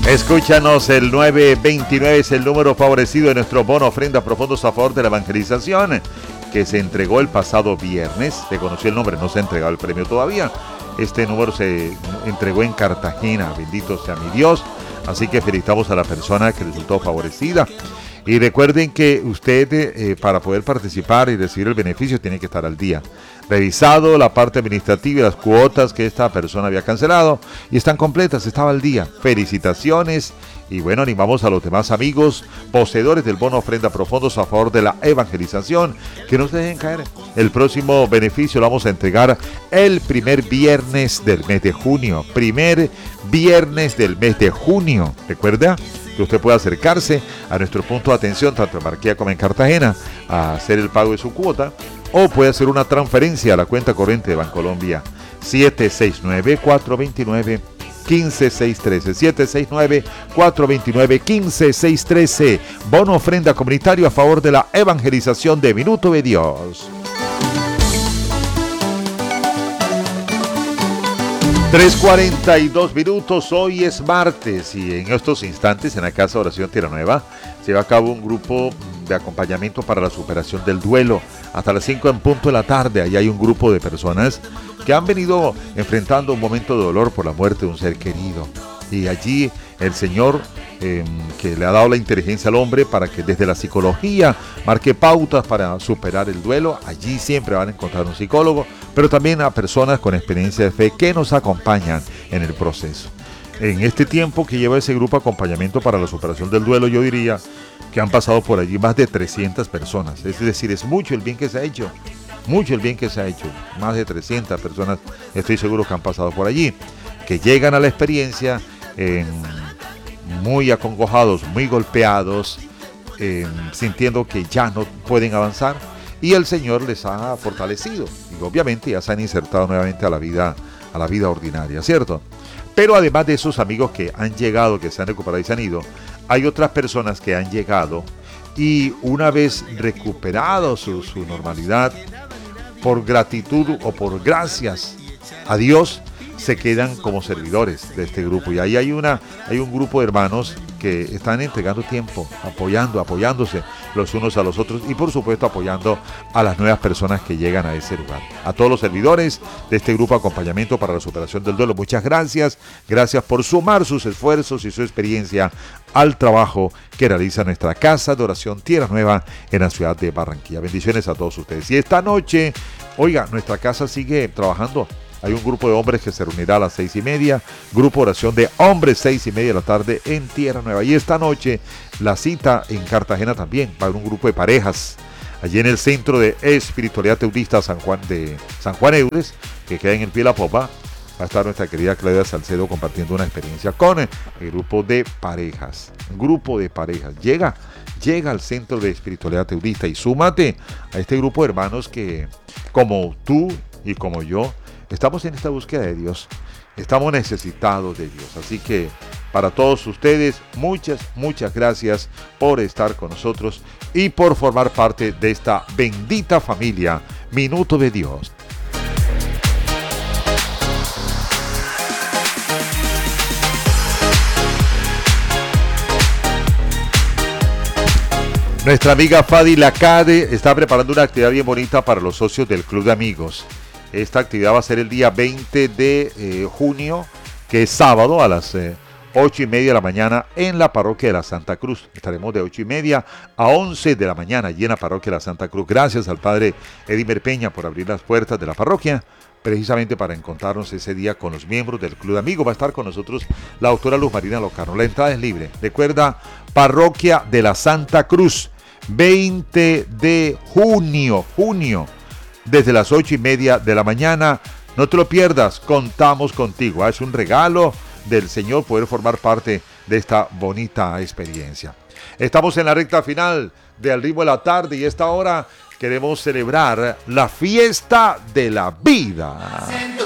Escúchanos, el 929 es el número favorecido de nuestro bono ofrenda profundos a favor de la evangelización, que se entregó el pasado viernes. Se conoció el nombre, no se ha entregado el premio todavía. Este número se entregó en Cartagena, bendito sea mi Dios. Así que felicitamos a la persona que resultó favorecida. Y recuerden que usted, para poder participar y recibir el beneficio, tiene que estar al día. Revisado la parte administrativa y las cuotas que esta persona había cancelado, y están completas, estaba al día. Felicitaciones. Y bueno, animamos a los demás amigos poseedores del bono ofrenda profundos a favor de la evangelización, que no se dejen caer. El próximo beneficio lo vamos a entregar el primer viernes del mes de junio. Primer viernes del mes de junio. ¿Recuerda? Que usted puede acercarse a nuestro punto de atención, tanto en Barranquilla como en Cartagena, a hacer el pago de su cuota, o puede hacer una transferencia a la cuenta corriente de Bancolombia 769-429-15613, 769-429-15613. Bono ofrenda comunitario a favor de la evangelización de Minuto de Dios. 3:42 minutos, hoy es martes y en estos instantes en la Casa de Oración Tierra Nueva se lleva a cabo un grupo de acompañamiento para la superación del duelo. Hasta las 5 en punto de la tarde, allá hay un grupo de personas que han venido enfrentando un momento de dolor por la muerte de un ser querido. Y allí el Señor, que le ha dado la inteligencia al hombre para que desde la psicología marque pautas para superar el duelo, allí siempre van a encontrar un psicólogo, pero también a personas con experiencia de fe que nos acompañan en el proceso. En este tiempo que lleva ese grupo de acompañamiento para la superación del duelo, yo diría que han pasado por allí más de 300 personas. Es decir, es mucho el bien que se ha hecho. Mucho el bien que se ha hecho. Más de 300 personas, estoy seguro que han pasado por allí, que llegan a la experiencia muy acongojados, muy golpeados, sintiendo que ya no pueden avanzar, y el Señor les ha fortalecido y obviamente ya se han insertado nuevamente a la vida ordinaria, ¿cierto? Pero además de esos amigos que han llegado, que se han recuperado y se han ido, hay otras personas que han llegado y una vez recuperado su normalidad, por gratitud o por gracias a Dios, se quedan como servidores de este grupo. Y ahí hay un grupo de hermanos que están entregando tiempo, apoyándose los unos a los otros y por supuesto apoyando a las nuevas personas que llegan a ese lugar. A todos los servidores de este grupo de acompañamiento para la superación del duelo, muchas gracias. Gracias por sumar sus esfuerzos y su experiencia al trabajo que realiza nuestra Casa de Oración Tierra Nueva en la ciudad de Barranquilla. Bendiciones a todos ustedes. Y esta noche, oiga, nuestra casa sigue trabajando. Hay un grupo de hombres que se reunirá a las 6:30, grupo de oración de hombres 6:30 de la tarde en Tierra Nueva. Y esta noche la cita en Cartagena también, va a haber un grupo de parejas, allí en el Centro de Espiritualidad Teudista San Juan Eudes, que queda en el pie de la popa. Va a estar nuestra querida Claudia Salcedo compartiendo una experiencia con el grupo de parejas. Un grupo de parejas. Llega al Centro de Espiritualidad Teudista y súmate a este grupo de hermanos que, como tú y como yo, estamos en esta búsqueda de Dios, estamos necesitados de Dios. Así que para todos ustedes, muchas gracias por estar con nosotros y por formar parte de esta bendita familia Minuto de Dios. Nuestra amiga Fadi Lacade está preparando una actividad bien bonita para los socios del Club de Amigos. Esta actividad va a ser el día 20 de junio, que es sábado, a las 8:30 de la mañana en la parroquia de la Santa Cruz. Estaremos de 8:30 a 11 de la mañana allí en la parroquia de la Santa Cruz. Gracias al padre Edimer Peña por abrir las puertas de la parroquia, precisamente para encontrarnos ese día con los miembros del Club de Amigos. Va a estar con nosotros la doctora Luz Marina Locano. La entrada es libre. Recuerda, parroquia de la Santa Cruz, 20 de junio, desde las 8:30 de la mañana. No te lo pierdas, contamos contigo. Es un regalo del Señor poder formar parte de esta bonita experiencia. Estamos en la recta final de Al Ritmo de la Tarde y a esta hora queremos celebrar la fiesta de la vida.